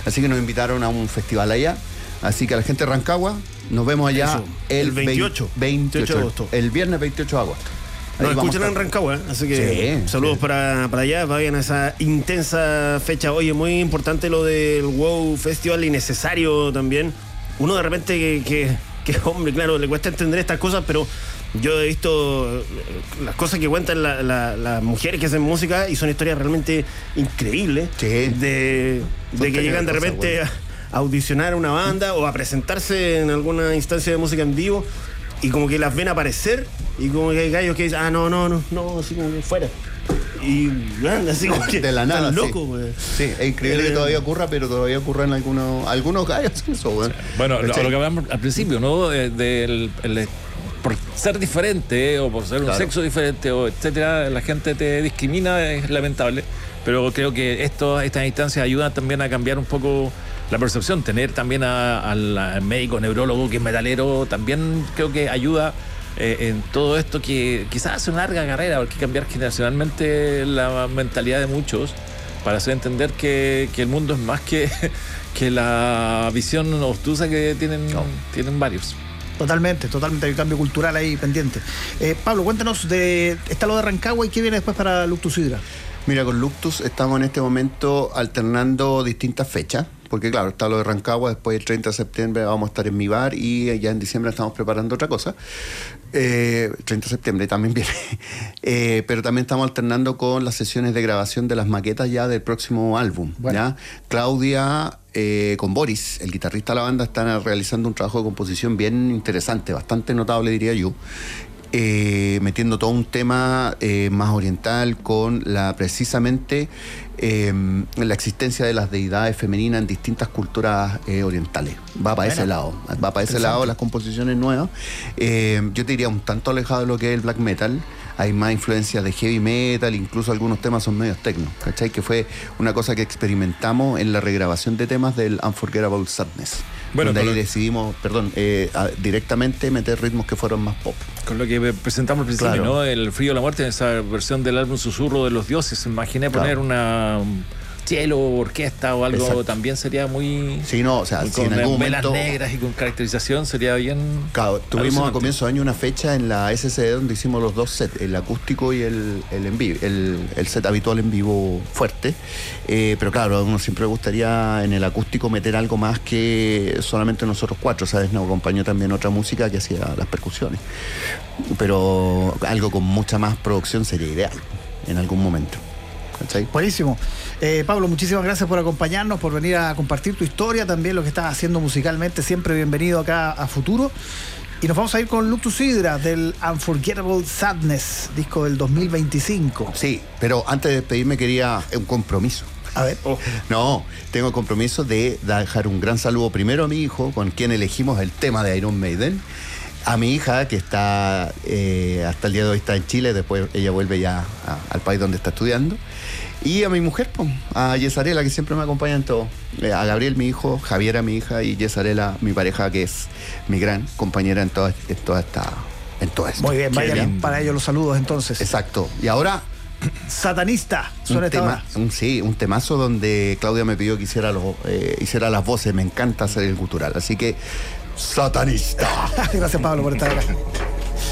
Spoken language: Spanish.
Así que nos invitaron a un festival allá. Así que a la gente de Rancagua, nos vemos allá el 28 de agosto. El viernes 28 de agosto. Nos escuchan en Rancagua, así que saludos para allá, vayan a esa intensa fecha. Oye, muy importante lo del WOW Festival y necesario también. Uno de repente que hombre, claro, le cuesta entender estas cosas, pero yo he visto las cosas que cuentan las mujeres que hacen música y son historias realmente increíbles. De que llegan de repente a audicionar a una banda o a presentarse en alguna instancia de música en vivo y como que las ven aparecer y como que hay gallos que dicen, no, así como que fuera. Y anda así como que de la nada, loco, sí, es increíble que todavía ocurra, pero todavía ocurren algunos gallos eso, güey. Bueno, lo que hablamos al principio, ¿no? Por ser diferente o por ser un sexo diferente o etcétera, la gente te discrimina, es lamentable, pero creo que estas instancias ayudan también a cambiar un poco la percepción. Tener también al médico neurólogo que es metalero también creo que ayuda en todo esto, que quizás hace una larga carrera, porque cambiar generacionalmente la mentalidad de muchos para hacer entender que el mundo es más que la visión obtusa que tienen varios. Totalmente, hay un cambio cultural ahí pendiente. Pablo, cuéntanos, está lo de Rancagua y qué viene después para Luctus Hydra. Mira, con Luctus estamos en este momento alternando distintas fechas, porque claro, está lo de Rancagua, después el 30 de septiembre vamos a estar en mi bar y ya en diciembre estamos preparando otra cosa. 30 de septiembre también viene. Pero también estamos alternando con las sesiones de grabación de las maquetas ya del próximo álbum. Bueno. ¿Ya? Claudia con Boris, el guitarrista de la banda, están realizando un trabajo de composición bien interesante, bastante notable diría yo. Metiendo todo un tema más oriental con precisamente la existencia de las deidades femeninas en distintas culturas orientales. Va para ese lado, las composiciones nuevas. Yo te diría un tanto alejado de lo que es el black metal. Hay más influencias de heavy metal, incluso algunos temas son medios techno, ¿cachai? Que fue una cosa que experimentamos en la regrabación de temas del Unforgettable Sadness. Bueno, donde ahí decidimos, directamente meter ritmos que fueron más pop. Con lo que presentamos al principio, ¿no? El Frío de la Muerte, en esa versión del álbum Susurro de los Dioses. Imaginé poner una cielo, orquesta o algo. También sería muy... Sí, no, o sea, si en algún momento... velas negras y con caracterización sería bien... Claro, tuvimos a comienzo de año una fecha en la SCD donde hicimos los dos sets, el acústico y el en vivo, el set habitual en vivo fuerte. Pero claro, a uno siempre le gustaría en el acústico meter algo más que solamente nosotros cuatro, ¿sabes? Nos acompañó también otra música que hacía las percusiones. Pero algo con mucha más producción sería ideal en algún momento. ¿Cachai? Buenísimo. Pablo, muchísimas gracias por acompañarnos, por venir a compartir tu historia, también lo que estás haciendo musicalmente. Siempre bienvenido acá a Futuro. Y nos vamos a ir con Luctus Hydra del Unforgettable Sadness, disco del 2025. Sí, pero antes de despedirme quería un compromiso. A ver. No, tengo el compromiso de dejar un gran saludo primero a mi hijo, con quien elegimos el tema de Iron Maiden. A mi hija, que está hasta el día de hoy está en Chile, después ella vuelve ya al país donde está estudiando. Y a mi mujer, a Yesarela, que siempre me acompaña en todo. A Gabriel, mi hijo, Javiera, mi hija, y Yesarela, mi pareja, que es mi gran compañera en todo esto. Muy bien, vayan para ellos los saludos entonces. Exacto. Y ahora... Satanista, suena esta hora. Un temazo donde Claudia me pidió que hiciera las voces. Me encanta hacer el gutural. Así que, Satanista. Gracias, Pablo, por estar acá.